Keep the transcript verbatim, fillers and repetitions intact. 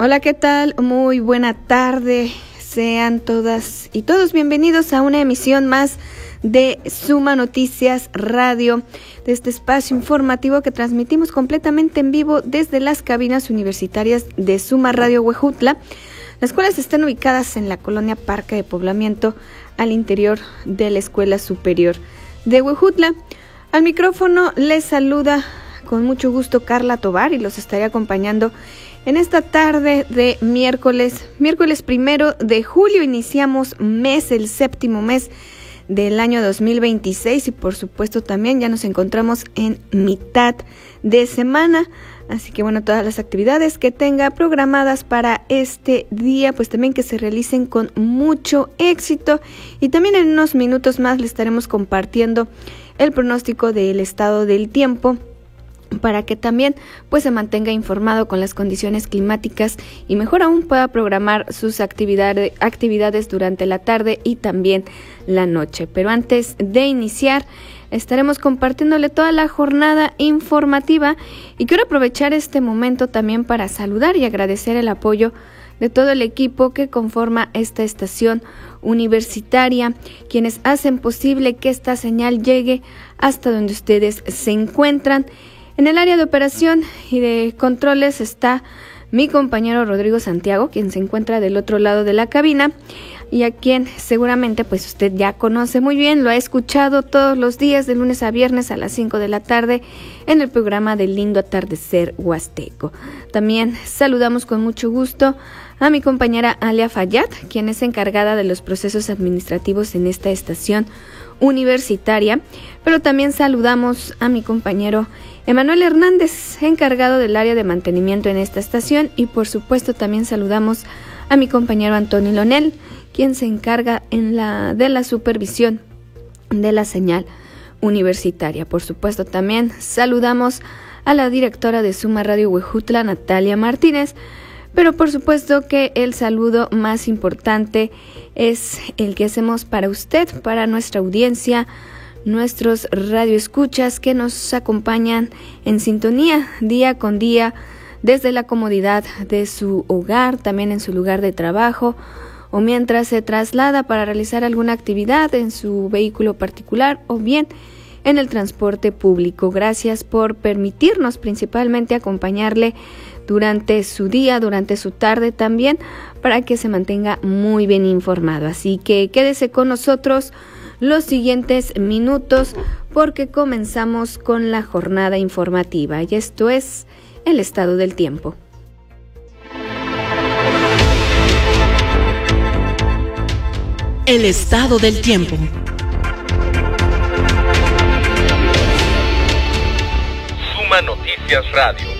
Hola, ¿qué tal? Muy buena tarde. Sean todas y todos bienvenidos a una emisión más de Suma Noticias Radio, de este espacio informativo que transmitimos completamente en vivo desde las cabinas universitarias de Suma Radio Huejutla, las cuales están ubicadas en la colonia Parque de Poblamiento, al interior de la Escuela Superior de Huejutla. Al micrófono les saluda con mucho gusto Carla Tovar y los estaré acompañando en esta tarde de miércoles, miércoles primero de julio. Iniciamos mes, el séptimo mes del año dos mil veintiséis y por supuesto también ya nos encontramos en mitad de semana. Así que bueno, todas las actividades que tenga programadas para este día, pues también que se realicen con mucho éxito. Y también en unos minutos más le estaremos compartiendo el pronóstico del estado del tiempo, para que también pues se mantenga informado con las condiciones climáticas y mejor aún pueda programar sus actividades, actividades durante la tarde y también la noche. Pero antes de iniciar, estaremos compartiéndole toda la jornada informativa y quiero aprovechar este momento también para saludar y agradecer el apoyo de todo el equipo que conforma esta estación universitaria, quienes hacen posible que esta señal llegue hasta donde ustedes se encuentran. En el área de operación y de controles está mi compañero Rodrigo Santiago, quien se encuentra del otro lado de la cabina y a quien seguramente pues usted ya conoce muy bien, lo ha escuchado todos los días de lunes a viernes a las cinco de la tarde en el programa del Lindo Atardecer Huasteco. También saludamos con mucho gusto a mi compañera Alia Fayad, quien es encargada de los procesos administrativos en esta estación universitaria, pero también saludamos a mi compañero Emanuel Hernández, encargado del área de mantenimiento en esta estación, y por supuesto también saludamos a mi compañero Antonio Lonel, quien se encarga en la de la supervisión de la señal universitaria. Por supuesto también saludamos a la directora de Suma Radio Huejutla, Natalia Martínez, pero por supuesto que el saludo más importante es el que hacemos para usted, para nuestra audiencia, nuestros radioescuchas que nos acompañan en sintonía día con día desde la comodidad de su hogar, también en su lugar de trabajo o mientras se traslada para realizar alguna actividad en su vehículo particular o bien en el transporte público. Gracias por permitirnos principalmente acompañarle durante su día, durante su tarde también, para que se mantenga muy bien informado. Así que quédese con nosotros los siguientes minutos porque comenzamos con la jornada informativa y esto es el estado del tiempo. El estado del tiempo. Suma Noticias Radio.